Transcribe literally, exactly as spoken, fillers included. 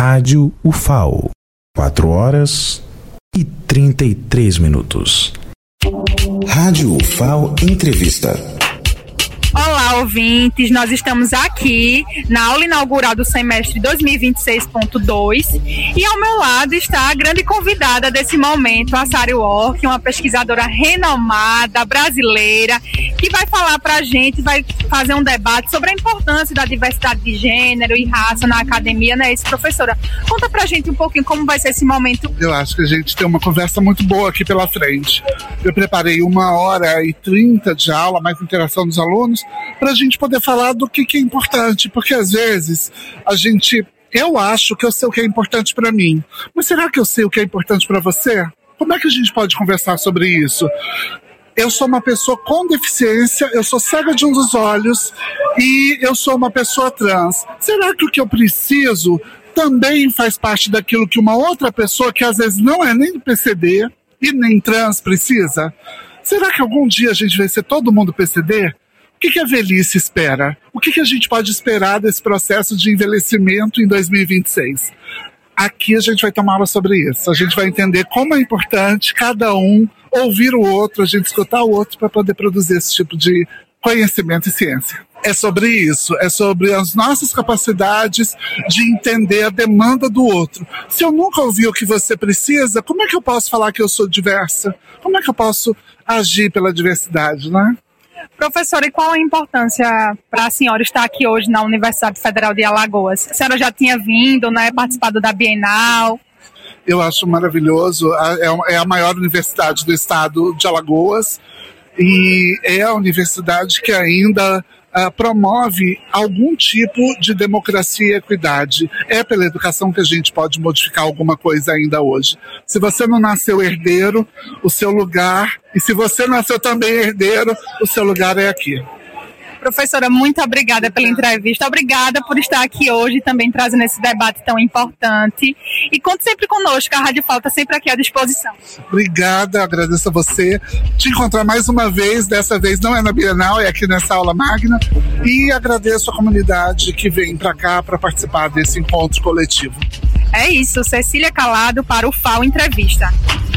Rádio U F A O. quatro horas e trinta e três minutos. Rádio U F A O Entrevista. Olá, ouvintes, nós estamos aqui na aula inaugural do semestre dois mil e vinte e seis ponto dois e ao meu lado está a grande convidada desse momento, a Sari Work, uma pesquisadora renomada, brasileira, que vai falar para a gente, vai fazer um debate sobre a importância da diversidade de gênero e raça na academia, não é isso, professora? Conta para a gente um pouquinho como vai ser esse momento. Eu acho que a gente tem uma conversa muito boa aqui pela frente. Eu preparei uma hora e trinta de aula, mais interação dos alunos, para a gente poder falar do que, que é importante, porque às vezes a gente, eu acho que eu sei o que é importante para mim, mas será que eu sei o que é importante para você? Como é que a gente pode conversar sobre isso? Eu sou uma pessoa com deficiência, eu sou cega de um dos olhos e eu sou uma pessoa trans. Será que o que eu preciso também faz parte daquilo que uma outra pessoa, que às vezes não é nem P C D e nem trans, precisa? Será que algum dia a gente vai ser todo mundo P C D? O que, que a velhice espera? O que, que a gente pode esperar desse processo de envelhecimento em dois mil e vinte e seis? Aqui a gente vai ter uma aula sobre isso. A gente vai entender como é importante cada um ouvir o outro, a gente escutar o outro para poder produzir esse tipo de conhecimento e ciência. É sobre isso, é sobre as nossas capacidades de entender a demanda do outro. Se eu nunca ouvi o que você precisa, como é que eu posso falar que eu sou diversa? Como é que eu posso agir pela diversidade, né? Professora, e qual a importância para a senhora estar aqui hoje na Universidade Federal de Alagoas? A senhora já tinha vindo, né, participado da Bienal? Eu acho maravilhoso, é a maior universidade do estado de Alagoas e é a universidade que ainda uh, promove algum tipo de democracia e equidade. É pela educação que a gente pode modificar alguma coisa ainda hoje. Se você não nasceu herdeiro, o seu lugar, e se você nasceu também herdeiro, o seu lugar é aqui. Professora, muito obrigada pela entrevista, obrigada por estar aqui hoje também trazendo esse debate tão importante. E conte sempre conosco, a Rádio F A O está sempre aqui à disposição. Obrigada, agradeço a você. Te encontrar mais uma vez, dessa vez não é na Bienal, é aqui nessa aula magna. E agradeço a comunidade que vem para cá para participar desse encontro coletivo. É isso, Cecília Calado para o F A O Entrevista.